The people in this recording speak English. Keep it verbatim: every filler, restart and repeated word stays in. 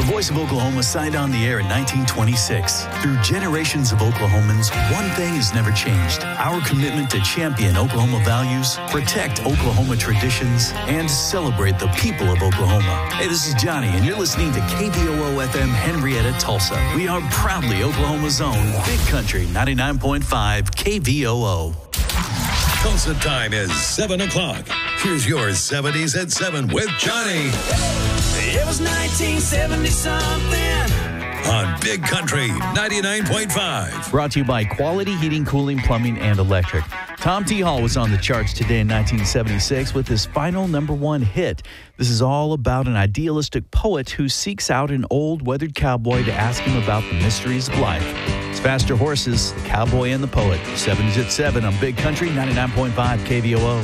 Voice of Oklahoma signed on the air in nineteen twenty-six. Through generations of Oklahomans, one thing has never changed. Our commitment to champion Oklahoma values, protect Oklahoma traditions, and celebrate the people of Oklahoma. Hey, this is Johnny, and you're listening to K V O O F M Henrietta, Tulsa. We are proudly Oklahoma's own Big Country ninety-nine point five K V O O. Tulsa time is seven o'clock. Here's your seventies at seven with Johnny. It was nineteen seventy something. On Big Country ninety-nine point five. Brought to you by Quality Heating, Cooling, Plumbing, and Electric. Tom T. Hall was on the charts today in nineteen seventy-six with his final number one hit. This is all about an idealistic poet who seeks out an old, weathered cowboy to ask him about the mysteries of life. It's Faster Horses, the Cowboy and the Poet. seventies at seven on Big Country ninety-nine point five K V O O.